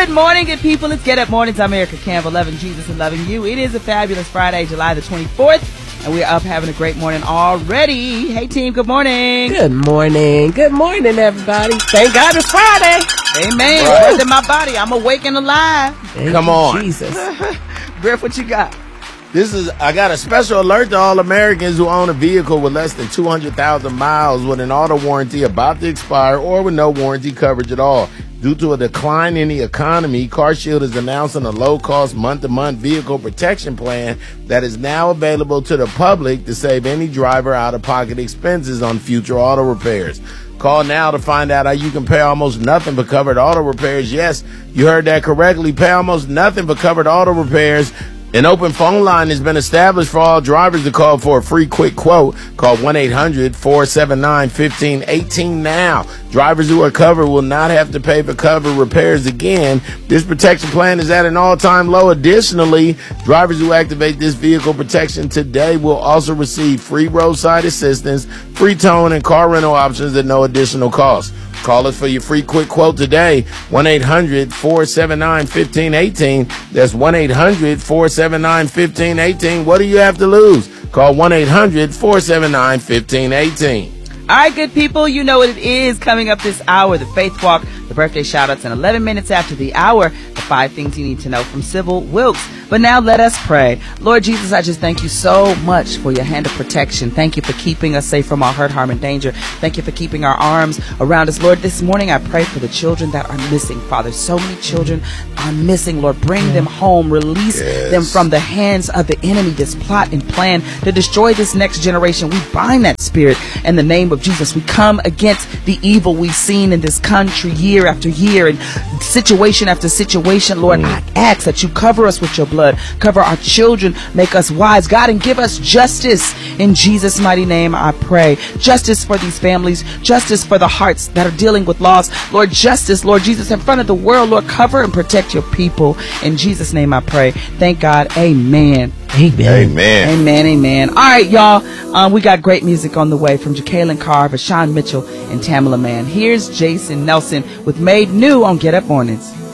Good morning, good people. It's Get Up Mornings. I'm Erica Campbell, loving Jesus and loving you. It is a fabulous Friday, July the 24th, and we're up having a great morning already. Hey, team, good morning. Good morning. Good morning, everybody. Thank God it's Friday. Amen. Right. Breath in my body. I'm awake and alive. Come on. Jesus. Griff, what you got? I got a special alert to all Americans who own a vehicle with less than 200,000 miles with an auto warranty about to expire or with no warranty coverage at all. Due to a decline in the economy, CarShield is announcing a low-cost month-to-month vehicle protection plan that is now available to the public to save any driver out-of-pocket expenses on future auto repairs. Call now to find out how you can pay almost nothing for covered auto repairs. Yes, you heard that correctly. Pay almost nothing for covered auto repairs. An open phone line has been established for all drivers to call for a free quick quote. Call 1-800-479-1518 now. Drivers who are covered will not have to pay for covered repairs again. This protection plan is at an all-time low. Additionally, drivers who activate this vehicle protection today will also receive free roadside assistance, free towing, and car rental options at no additional cost. Call us for your free quick quote today, 1-800-479-1518. That's 1-800-479-1518. What do you have to lose? Call 1-800-479-1518. All right, good people, you know what it is coming up this hour, the Faith Walk, the birthday shout-outs, and 11 minutes after the hour, the 5 things you need to know from Sybil Wilkes. But now let us pray. Lord Jesus, I just thank you so much for your hand of protection. Thank you for keeping us safe from all hurt, harm, and danger. Thank you for keeping our arms around us. Lord, this morning I pray for the children that are missing, Father. So many children are missing. Lord, bring them home. Release them from the hands of the enemy, this plot and plan to destroy this next generation. We bind that spirit in the name of Jesus. We come against the evil we've seen in this country year after year and situation after situation. Lord, I ask that you cover us with your blood, cover our children, make us wise, God, and give us justice. In Jesus' mighty name I pray. Justice for these families, justice for the hearts that are dealing with loss. Lord, justice, Lord Jesus, in front of the world. Lord, cover and protect your people. In Jesus' name I pray. Thank God. Amen. Amen. Amen. Amen. All right, y'all. We got great music on the way from Jacqueline Carver, Sean Mitchell, and Tamala Mann. Here's Jason Nelson with Made New on Get Up Mornings.